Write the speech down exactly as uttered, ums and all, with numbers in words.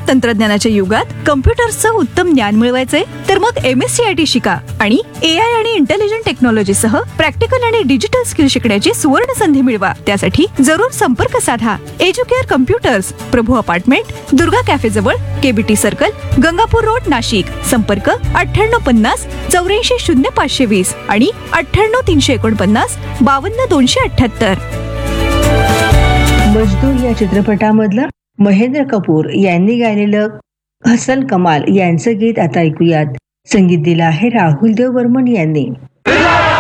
आधुनिक तंत्रज्ञानाच्या युगात कम्प्युटर्सचं उत्तम ज्ञान मिळवायचे तर मग M S C I T शिका आणि ए आय आणि इंटेलिजंट टेक्नॉलॉजी सह प्रॅक्टिकल आणि डिजिटल स्किल शिकण्याची सुवर्ण संधी मिळवा. त्यासाठी जरूर संपर्क साधा. एज्युकेअर कम्प्युटर्स, प्रभू अपार्टमेंट, दुर्गा कॅफे जवळ, KBT circle, Gangapur road, Nashik. संपर्क अठ्ठ्याण्णव पन्नास चौऱ्याऐंशी शून्य पाचशे वीस आणि अठ्ठ्याण्णव तीनशे एकोणपन्नास बावन्न दोनशे अठ्ठ्याहत्तर. मजदूर या चित्रपटामधलं महेंद्र कपूर यांनी गायलेलं हसन कमाल यांचं गीत आता ऐकूयात. संगीत दिलं आहे राहुल देव बर्मन यांनी.